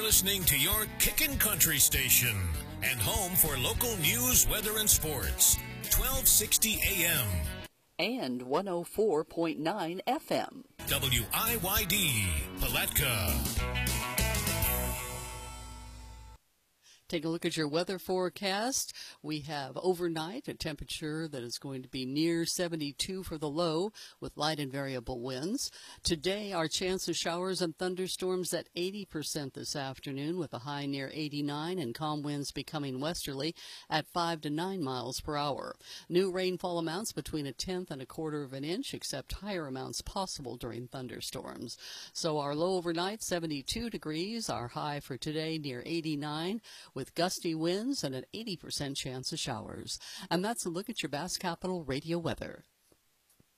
listening to your Kickin' Country station and home for local news, weather, and sports. 1260 AM. And 104.9 FM. WIYD, Palatka. Take a look at your weather forecast. We have overnight a temperature that is going to be near 72 for the low with light and variable winds. Today, our chance of showers and thunderstorms at 80% this afternoon with a high near 89 and calm winds becoming westerly at 5 to 9 miles per hour. New rainfall amounts between 1/10 and 1/4 of an inch, except higher amounts possible during thunderstorms. So our low overnight, 72 degrees. Our high for today near 89 with gusty winds and an 80% chance of showers. And that's a look at your Bass Capital radio weather.